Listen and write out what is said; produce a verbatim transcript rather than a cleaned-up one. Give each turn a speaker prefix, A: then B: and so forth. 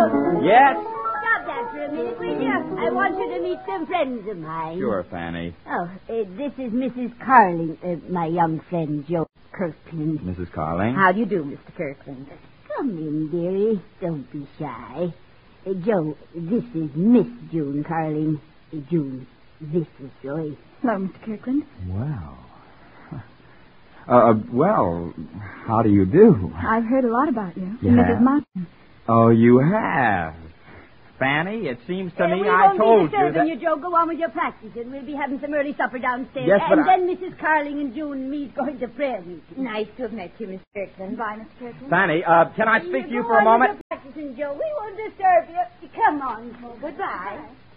A: Yes?
B: Stop that for a minute, will you? I want you to meet some friends of mine.
A: Sure, Fanny.
B: Oh, uh, this is Missus Carling, uh, my young friend, Joe Kirkland.
A: Missus Carling?
B: How do you do, Mister Kirkland? Come in, dearie. Don't be shy. Uh, Joe, this is Miss June Carling. Uh, June, this is Joyce.
C: Hello, Mister Kirkland.
A: Wow. Uh, well, how do you do?
C: I've heard a lot about you.
A: You
C: Missus
A: have?
C: Martin.
A: Oh, you have. Fanny, it seems to
B: Uh,
A: me
B: we
A: I
B: won't
A: told
B: be
A: you
B: disturbing
A: that...
B: you, Joe. Go on with your practicing. We'll be having some early supper downstairs.
A: Yes, but
B: and
A: I-
B: then Missus Carling and June and me's going to prayer meeting.
C: Nice to have met you, Miss Kirkland. Bye, Mister Kirkland.
A: Fanny, uh, can I speak to you
B: go
A: for a
B: on with
A: moment?
B: your practicing, Joe. We won't disturb you. Come on, Joe. Goodbye.